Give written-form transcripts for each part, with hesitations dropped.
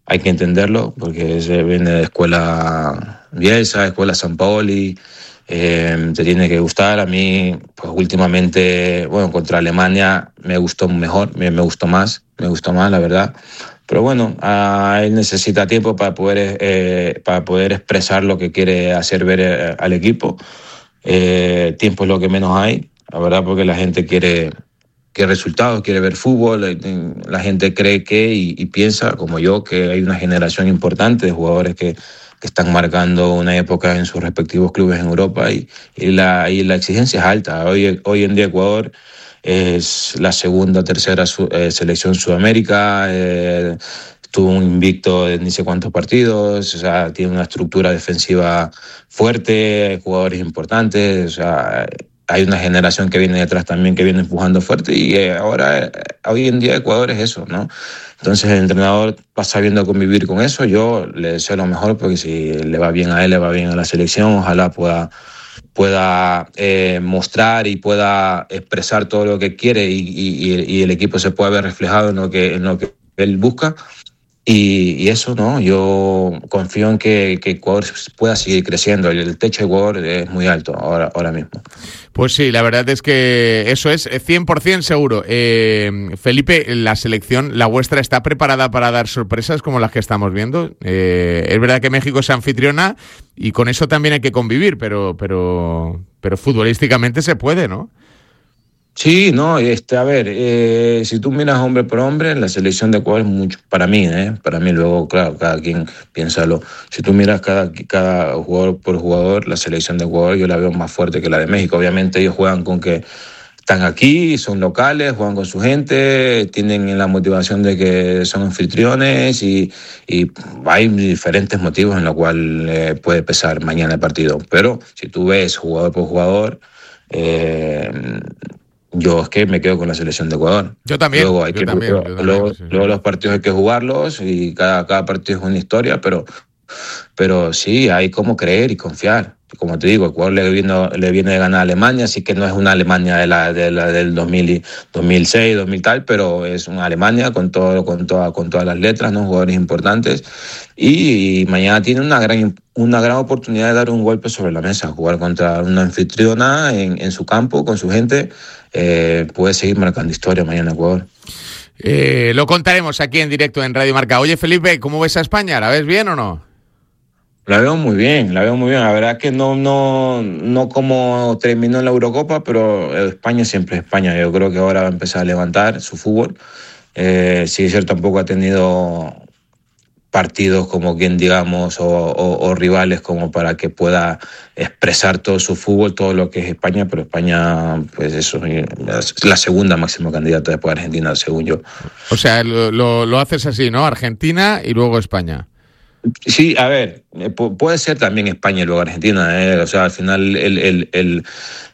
hay que entenderlo, porque se viene de escuela Bielsa, escuela Sampaoli, te tiene que gustar. A mí, pues últimamente, bueno, contra Alemania me gustó mejor, me gustó más, la verdad. Pero bueno, él necesita tiempo para poder expresar lo que quiere hacer ver al equipo. Tiempo es lo que menos hay, la verdad, porque la gente quiere resultados, quiere ver fútbol. La gente cree y piensa, como yo, que hay una generación importante de jugadores que están marcando una época en sus respectivos clubes en Europa y la exigencia es alta. Hoy en día Ecuador es la segunda, tercera selección Sudamérica, tuvo un invicto de ni sé cuántos partidos, o sea, tiene una estructura defensiva fuerte, jugadores importantes, o sea, hay una generación que viene detrás también que viene empujando fuerte y hoy en día Ecuador es eso, ¿no? Entonces el entrenador va sabiendo convivir con eso. Yo le deseo lo mejor porque si le va bien a él, le va bien a la selección, ojalá pueda mostrar y pueda expresar todo lo que quiere y el equipo se pueda ver reflejado en lo que él busca. Y eso, ¿no? Yo confío en que Ecuador pueda seguir creciendo. El techo de Ecuador es muy alto ahora mismo. Pues sí, la verdad es que eso es 100% seguro. Felipe, la selección, la vuestra, ¿está preparada para dar sorpresas como las que estamos viendo? Es verdad que México es anfitriona y con eso también hay que convivir, pero futbolísticamente se puede, ¿no? Sí, no, a ver, si tú miras hombre por hombre, la selección de Ecuador es mucho, para mí, luego, claro, cada quien piénsalo. Si tú miras cada jugador por jugador, la selección de Ecuador yo la veo más fuerte que la de México. Obviamente ellos juegan con que están aquí, son locales, juegan con su gente, tienen la motivación de que son anfitriones y hay diferentes motivos en los cuales puede pesar mañana el partido. Pero si tú ves jugador por jugador, yo es que me quedo con la selección de Ecuador. Yo también. Luego los partidos hay que jugarlos y cada partido es una historia, pero sí, hay como creer y confiar. Como te digo, Ecuador le viene de ganar a Alemania, así que no es una Alemania de la del 2006, 2000 tal, pero es una Alemania con todas las letras, ¿no? Jugadores importantes. Y mañana tiene una gran oportunidad de dar un golpe sobre la mesa, jugar contra una anfitriona en su campo, con su gente. Puede seguir marcando historia mañana Ecuador. Lo contaremos aquí en directo en Radio Marca. Oye, Felipe, ¿cómo ves a España? ¿La ves bien o no? La veo muy bien. La verdad que no como terminó en la Eurocopa, pero España siempre es España. Yo creo que ahora va a empezar a levantar su fútbol. Sí, es cierto, tampoco ha tenido partidos como quien digamos o rivales como para que pueda expresar todo su fútbol, todo lo que es España, pero España, pues eso, es la segunda máxima candidata después de Argentina, según yo. O sea, lo haces así, ¿no? Argentina y luego España. Sí, a ver, puede ser también España y luego Argentina, o sea, al final el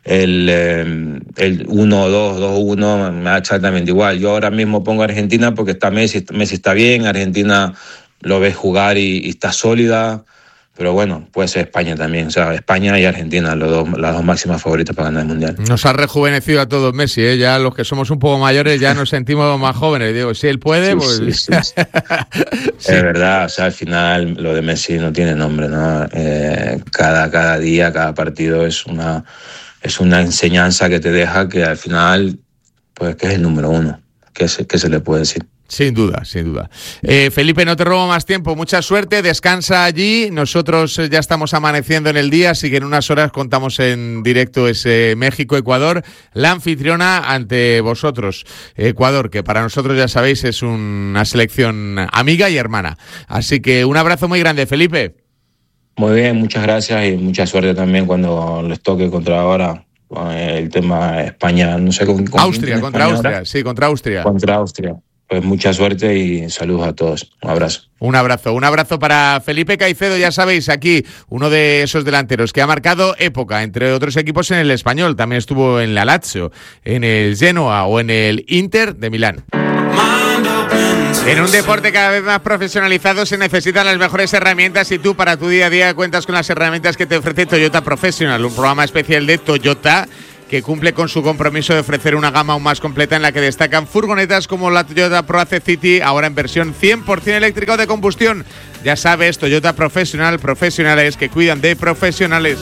1-2, 2-1 me da exactamente igual. Yo ahora mismo pongo Argentina porque está Messi está bien, Argentina lo ves jugar y está sólida, pero bueno, puede ser España también, o sea, España y Argentina, las dos máximas favoritas para ganar el Mundial. Nos ha rejuvenecido a todos Messi, ¿eh? Ya los que somos un poco mayores ya nos sentimos más jóvenes, digo, si él puede, sí, pues... Sí. Sí. Es verdad, o sea, al final lo de Messi no tiene nombre, ¿no? Cada día, cada partido es una enseñanza que te deja que al final, pues que es el número uno, ¿qué se le puede decir? Sin duda. Felipe, no te robo más tiempo, mucha suerte, descansa allí, nosotros ya estamos amaneciendo en el día, así que en unas horas contamos en directo ese México-Ecuador, la anfitriona ante vosotros, Ecuador, que para nosotros ya sabéis es una selección amiga y hermana, así que un abrazo muy grande, Felipe. Muy bien, muchas gracias y mucha suerte también cuando les toque contra ahora el tema España, no sé con Austria, contra Austria, sí, contra Austria. Contra Austria. Pues mucha suerte y saludos a todos. Un abrazo. Un abrazo para Felipe Caicedo, ya sabéis, aquí uno de esos delanteros que ha marcado época, entre otros equipos en el Español, también estuvo en la Lazio, en el Genoa o en el Inter de Milán. En un deporte cada vez más profesionalizado se necesitan las mejores herramientas y tú para tu día a día cuentas con las herramientas que te ofrece Toyota Professional, un programa especial de Toyota que cumple con su compromiso de ofrecer una gama aún más completa en la que destacan furgonetas como la Toyota ProAce City, ahora en versión 100% eléctrica o de combustión. Ya sabes, Toyota Profesional, profesionales que cuidan de profesionales.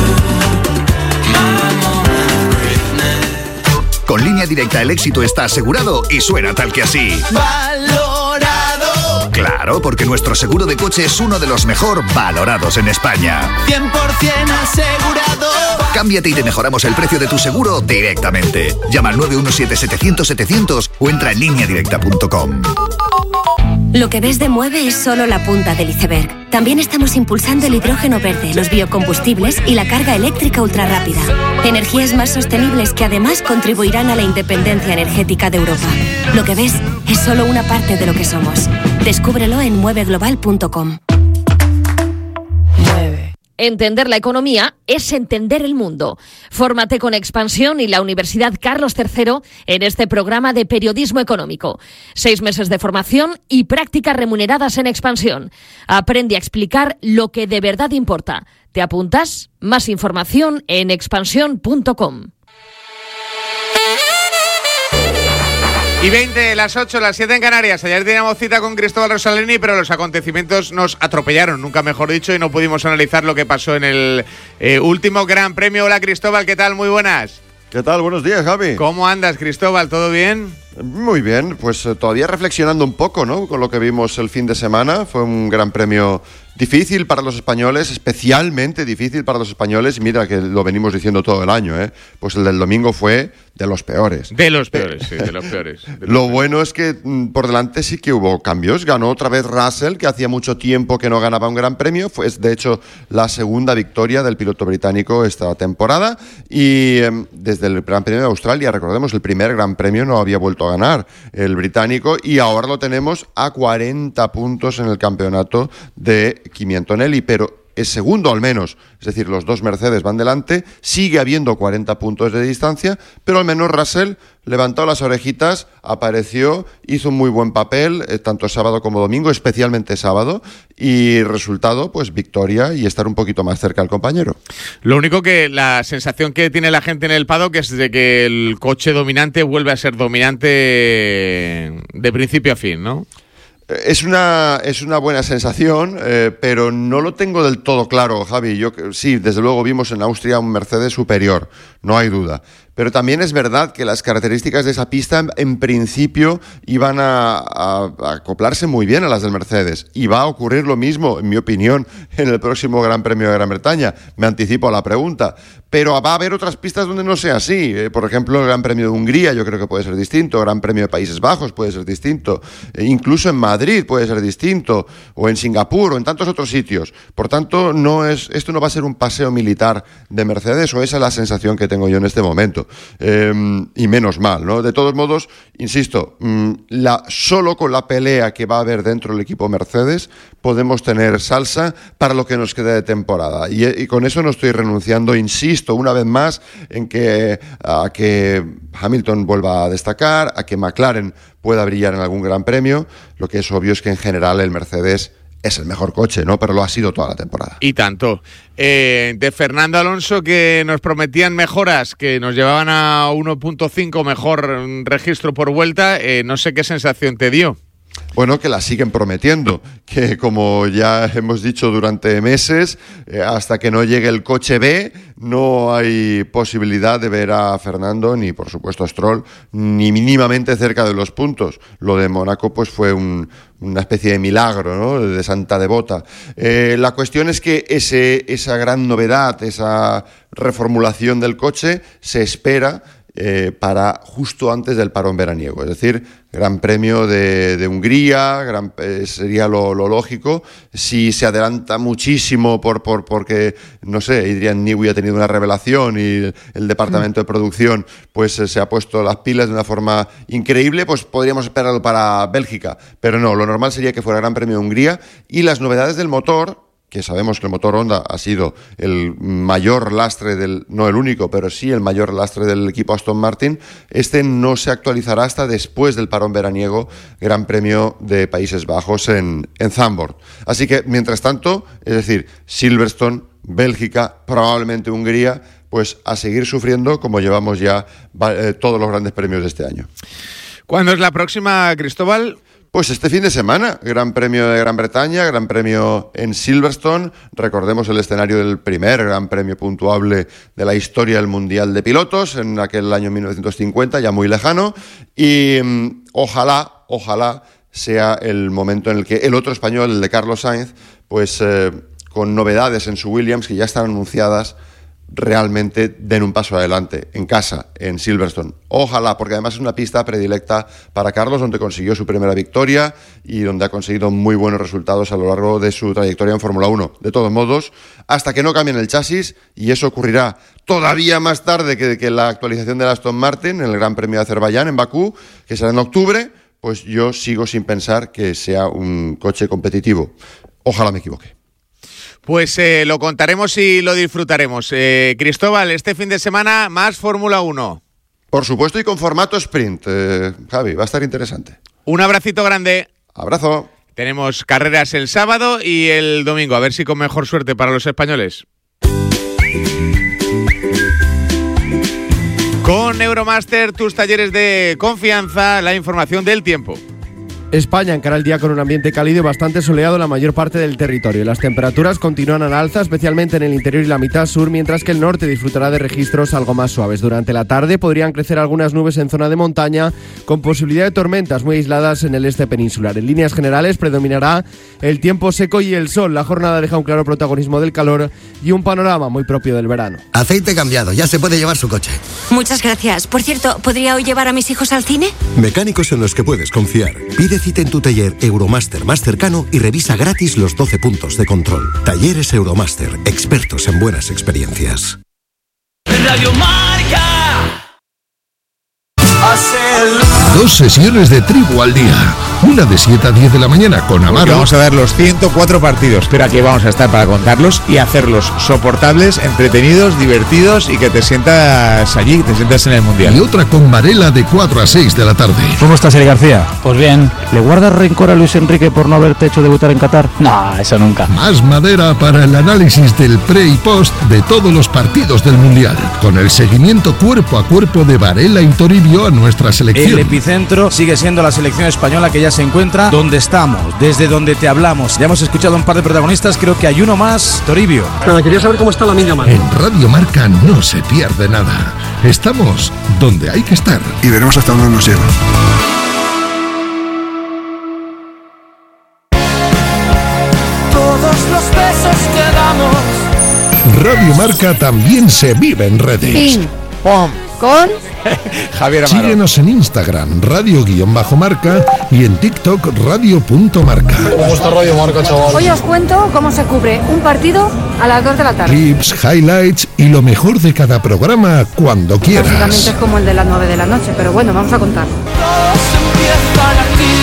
Con Línea Directa el éxito está asegurado y suena tal que así. ¡Valorado! Claro, porque nuestro seguro de coche es uno de los mejor valorados en España. 100% asegurado. Cámbiate y te mejoramos el precio de tu seguro directamente. Llama al 917-700-700 o entra en lineadirecta.com. Lo que ves de Mueve es solo la punta del iceberg. También estamos impulsando el hidrógeno verde, los biocombustibles y la carga eléctrica ultrarrápida. Energías más sostenibles que además contribuirán a la independencia energética de Europa. Lo que ves es solo una parte de lo que somos. Descúbrelo en mueveglobal.com. Entender la economía es entender el mundo. Fórmate con Expansión y la Universidad Carlos III en este programa de periodismo económico. 6 meses de formación y prácticas remuneradas en Expansión. Aprende a explicar lo que de verdad importa. ¿Te apuntas? Más información en expansión.com. Y 20, las 8, las 7 en Canarias. Ayer teníamos cita con Cristóbal Rosaleni, pero los acontecimientos nos atropellaron, nunca mejor dicho, y no pudimos analizar lo que pasó en el último Gran Premio. Hola Cristóbal, ¿qué tal? Muy buenas. ¿Qué tal? Buenos días, Javi. ¿Cómo andas, Cristóbal? ¿Todo bien? Muy bien, pues todavía reflexionando un poco, ¿no? Con lo que vimos el fin de semana. Fue un Gran Premio difícil para los españoles, especialmente difícil para los españoles. Mira que lo venimos diciendo todo el año, ¿eh? Pues el del domingo fue de los peores. De los peores, sí, de los peores. Lo bueno es que por delante sí que hubo cambios. Ganó otra vez Russell, que hacía mucho tiempo que no ganaba un Gran Premio. Fue, de hecho, la segunda victoria del piloto británico esta temporada. Y desde el Gran Premio de Australia, recordemos, el primer Gran Premio no había vuelto a ganar el británico. Y ahora lo tenemos a 40 puntos en el campeonato de Kimi Antonelli, pero es segundo al menos, es decir, los dos Mercedes van delante, sigue habiendo 40 puntos de distancia, pero al menos Russell levantó las orejitas, apareció, hizo un muy buen papel, tanto sábado como domingo, especialmente sábado, y resultado, pues victoria y estar un poquito más cerca al compañero. Lo único que la sensación que tiene la gente en el paddock es de que el coche dominante vuelve a ser dominante de principio a fin, ¿no? Es una buena sensación, pero no lo tengo del todo claro, Javi. Sí, desde luego vimos en Austria un Mercedes superior, no hay duda. Pero también es verdad que las características de esa pista en principio iban a acoplarse muy bien a las del Mercedes. Y va a ocurrir lo mismo, en mi opinión, en el próximo Gran Premio de Gran Bretaña. Me anticipo a la pregunta. Pero va a haber otras pistas donde no sea así. Por ejemplo, el Gran Premio de Hungría yo creo que puede ser distinto. El Gran Premio de Países Bajos puede ser distinto. Incluso en Madrid puede ser distinto. O en Singapur o en tantos otros sitios. Por tanto, esto no va a ser un paseo militar de Mercedes, o esa es la sensación que tengo yo en este momento. Y menos mal, ¿no? De todos modos, insisto, solo con la pelea que va a haber dentro del equipo Mercedes podemos tener salsa para lo que nos queda de temporada. Y con eso no estoy renunciando, insisto una vez más, a que Hamilton vuelva a destacar, a que McLaren pueda brillar en algún gran premio. Lo que es obvio es que en general el Mercedes es el mejor coche, ¿no? Pero lo ha sido toda la temporada. Y tanto. De Fernando Alonso, que nos prometían mejoras, que nos llevaban a 1.5 mejor registro por vuelta, no sé qué sensación te dio. Bueno, que la siguen prometiendo, que como ya hemos dicho durante meses, hasta que no llegue el coche B, no hay posibilidad de ver a Fernando, ni por supuesto a Stroll, ni mínimamente cerca de los puntos. Lo de Mónaco pues fue una especie de milagro, ¿no? De santa devota. La cuestión es que esa gran novedad, esa reformulación del coche, se espera para justo antes del parón veraniego, es decir, Gran Premio de Hungría, sería lo lógico. Si se adelanta muchísimo porque, no sé, Adrian Newey ha tenido una revelación y el departamento de producción pues se ha puesto las pilas de una forma increíble, pues podríamos esperarlo para Bélgica, pero no, lo normal sería que fuera Gran Premio de Hungría. Y las novedades del motor, que sabemos que el motor Honda ha sido el mayor lastre no el único, pero sí el mayor lastre del equipo Aston Martin, no se actualizará hasta después del parón veraniego Gran Premio de Países Bajos en Zandvoort. Así que, mientras tanto, es decir, Silverstone, Bélgica, probablemente Hungría, pues a seguir sufriendo como llevamos ya todos los grandes premios de este año. ¿Cuándo es la próxima, Cristóbal? Pues este fin de semana, Gran Premio de Gran Bretaña, Gran Premio en Silverstone. Recordemos el escenario del primer Gran Premio puntuable de la historia del Mundial de Pilotos, en aquel año 1950, ya muy lejano. Y ojalá sea el momento en el que el otro español, el de Carlos Sainz, pues con novedades en su Williams que ya están anunciadas, realmente den un paso adelante en casa, en Silverstone. Ojalá, porque además es una pista predilecta para Carlos, donde consiguió su primera victoria y donde ha conseguido muy buenos resultados a lo largo de su trayectoria en Fórmula 1. De todos modos, hasta que no cambien el chasis, y eso ocurrirá todavía más tarde que la actualización del Aston Martin en el Gran Premio de Azerbaiyán, en Bakú, que será en octubre, pues yo sigo sin pensar que sea un coche competitivo. Ojalá me equivoque. Pues lo contaremos y lo disfrutaremos. Cristóbal, este fin de semana más Fórmula 1. Por supuesto, y con formato sprint, Javi, va a estar interesante. Un abracito grande. Abrazo. Tenemos carreras el sábado y el domingo, a ver si con mejor suerte para los españoles. Con Euromaster, tus talleres de confianza, la información del tiempo. España encara el día con un ambiente cálido y bastante soleado en la mayor parte del territorio. Las temperaturas continúan al alza, especialmente en el interior y la mitad sur, mientras que el norte disfrutará de registros algo más suaves. Durante la tarde podrían crecer algunas nubes en zona de montaña, con posibilidad de tormentas muy aisladas en el este peninsular. En líneas generales predominará el tiempo seco y el sol. La jornada deja un claro protagonismo del calor y un panorama muy propio del verano. Aceite cambiado, ya se puede llevar su coche. Muchas gracias. Por cierto, ¿podría hoy llevar a mis hijos al cine? Mecánicos en los que puedes confiar. Pide cita en tu taller Euromaster más cercano y revisa gratis los 12 puntos de control. Talleres Euromaster, expertos en buenas experiencias. Radio Marca. 2 sesiones de tribu al día. Una de 7 a 10 de la mañana con Amaro. Porque vamos a dar los 104 partidos, pero aquí vamos a estar para contarlos y hacerlos soportables, entretenidos, divertidos y que te sientas allí, te sientas en el Mundial. Y otra con Varela de 4 a 6 de la tarde. ¿Cómo estás, Eric García? Pues bien. ¿Le guardas rencor a Luis Enrique por no haberte hecho debutar en Qatar? No, eso nunca. Más madera para el análisis del pre y post de todos los partidos del Mundial, con el seguimiento cuerpo a cuerpo de Varela y Toribio a nuestra selección. El epicentro sigue siendo la selección española, que ya se encuentra donde estamos, desde donde te hablamos. Ya hemos escuchado un par de protagonistas, creo que hay uno más, Toribio. Nada, quería saber cómo está la Lamine Yamal. En Radio Marca no se pierde nada. Estamos donde hay que estar. Y veremos hasta dónde nos lleva. Todos los besos que damos. Radio Marca también se vive en redes. Pim, pom, con Javier Amaro. Síguenos en Instagram, radio_marca, y en TikTok, radio.marca. ¿Cómo está Radio Marca, chaval? Hoy os cuento cómo se cubre un partido a las 2 de la tarde. Clips, highlights y lo mejor de cada programa cuando quieras. Básicamente es como el de las 9 de la noche, pero bueno, vamos a contar. Todos empiezan aquí.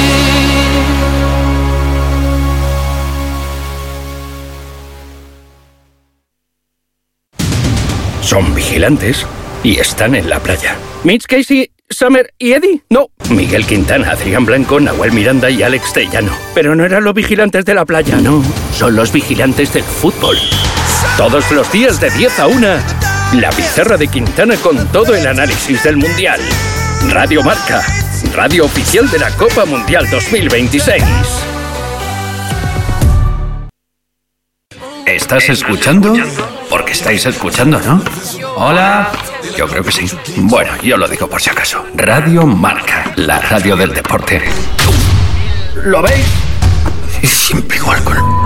Son vigilantes y están en la playa. Mitch, Casey, Summer y Eddie. No, Miguel Quintana, Adrián Blanco, Nahuel Miranda y Alex Tellano. Pero no eran los vigilantes de la playa, no. Son los vigilantes del fútbol. Todos los días de 10 a 1, la pizarra de Quintana con todo el análisis del Mundial. Radio Marca, radio oficial de la Copa Mundial 2026. ¿Estás escuchando? Porque estáis escuchando, ¿no? Hola. Yo creo que sí. Bueno, yo lo digo por si acaso. Radio Marca, la radio del deporte. ¿Lo veis? Es siempre igual con